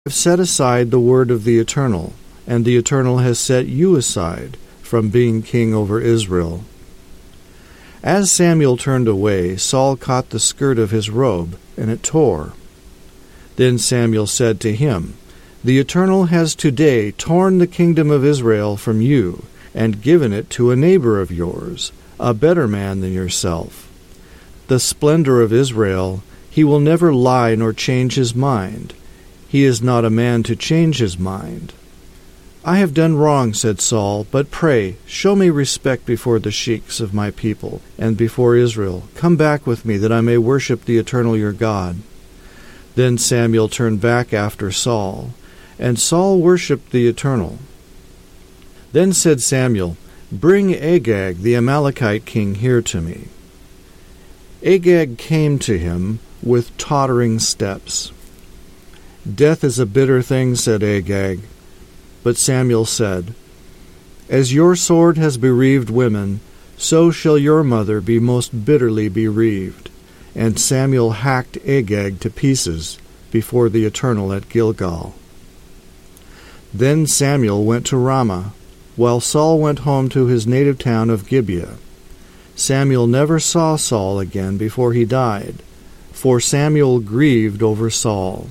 have set aside the word of the Eternal, and the Eternal has set you aside from being king over Israel." As Samuel turned away, Saul caught the skirt of his robe, and it tore. Then Samuel said to him, "The Eternal has today torn the kingdom of Israel from you, and given it to a neighbor of yours, a better man than yourself. The splendor of Israel, he will never lie nor change his mind. He is not a man to change his mind." "I have done wrong," said Saul, "but pray, show me respect before the sheiks of my people, and before Israel. Come back with me, that I may worship the Eternal your God." Then Samuel turned back after Saul, and Saul worshipped the Eternal. Then said Samuel, "Bring Agag the Amalekite king here to me." Agag came to him with tottering steps. "Death is a bitter thing," said Agag. But Samuel said, "As your sword has bereaved women, so shall your mother be most bitterly bereaved." And Samuel hacked Agag to pieces before the Eternal at Gilgal. Then Samuel went to Ramah, while Saul went home to his native town of Gibeah. Samuel never saw Saul again before he died, for Samuel grieved over Saul.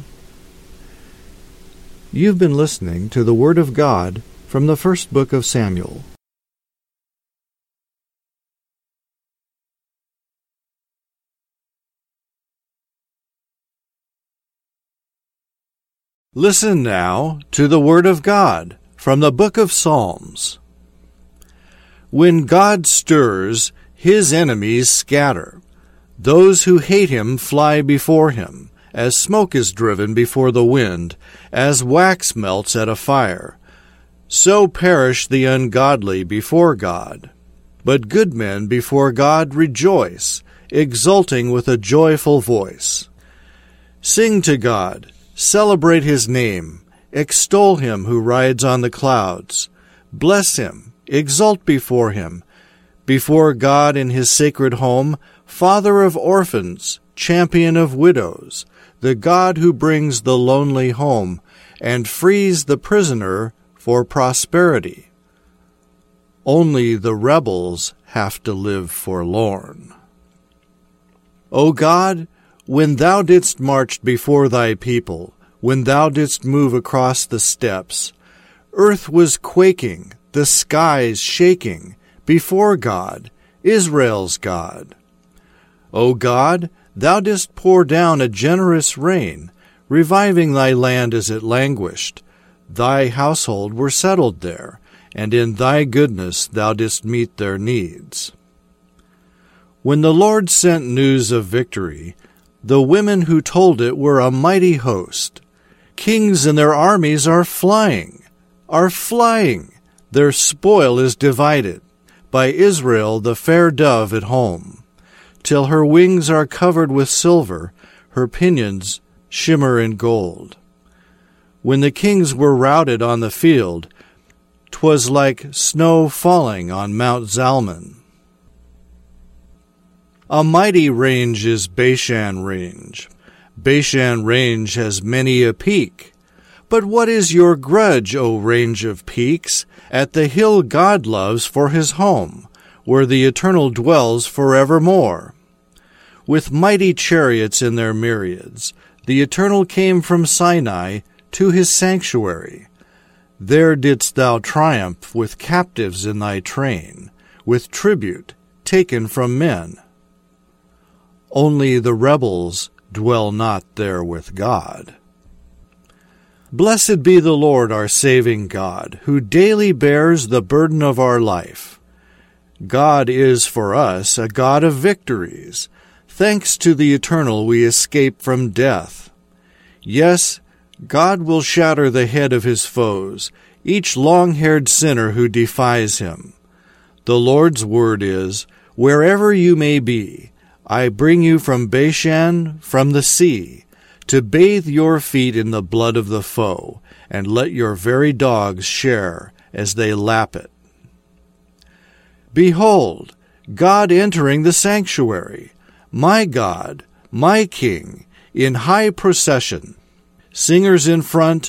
You've been listening to the Word of God from the first book of Samuel. Listen now to the Word of God from the book of Psalms. When God stirs, his enemies scatter. Those who hate him fly before him. As smoke is driven before the wind, as wax melts at a fire, so perish the ungodly before God. But good men before God rejoice, exulting with a joyful voice. Sing to God, celebrate his name, extol him who rides on the clouds. Bless him, exult before him, before God in his sacred home, Father of orphans, champion of widows, the God who brings the lonely home and frees the prisoner for prosperity. Only the rebels have to live forlorn. O God, when thou didst march before thy people, when thou didst move across the steppes, earth was quaking, the skies shaking, before God, Israel's God. O God, thou didst pour down a generous rain, reviving thy land as it languished. Thy household were settled there, and in thy goodness thou didst meet their needs. When the Lord sent news of victory, the women who told it were a mighty host. Kings and their armies are flying. Their spoil is divided, by Israel the fair dove at home. Till her wings are covered with silver, her pinions shimmer in gold. When the kings were routed on the field, 'twas like snow falling on Mount Zalmon. A mighty range is Bashan range. Bashan range has many a peak. But what is your grudge, O range of peaks, at the hill God loves for his home, where the Eternal dwells forevermore? With mighty chariots in their myriads, the Eternal came from Sinai to his sanctuary. There didst thou triumph with captives in thy train, with tribute taken from men. Only the rebels dwell not there with God. Blessed be the Lord our saving God, who daily bears the burden of our life. God is for us a God of victories. Thanks to the Eternal we escape from death. Yes, God will shatter the head of his foes, each long-haired sinner who defies him. The Lord's word is, wherever you may be, I bring you from Bashan, from the sea, to bathe your feet in the blood of the foe, and let your very dogs share as they lap it. Behold, God entering the sanctuary, my God, my King, in high procession. Singers in front,